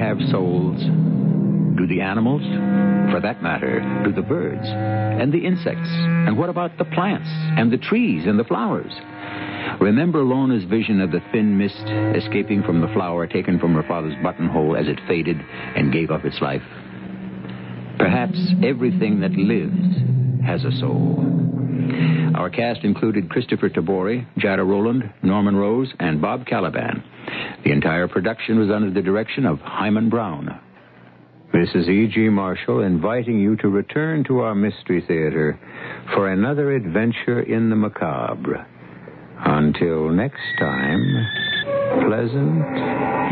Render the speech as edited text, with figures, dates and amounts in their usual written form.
have souls? Do the animals? For that matter, do the birds? And the insects? And what about the plants? And the trees and the flowers? Remember Lona's vision of the thin mist escaping from the flower taken from her father's buttonhole as it faded and gave up its life? Perhaps everything that lives has a soul. Our cast included Christopher Tabori, Jada Rowland, Norman Rose, and Bob Caliban. The entire production was under the direction of Hyman Brown. This is E.G. Marshall inviting you to return to our Mystery Theater for another adventure in the macabre. Until next time, pleasant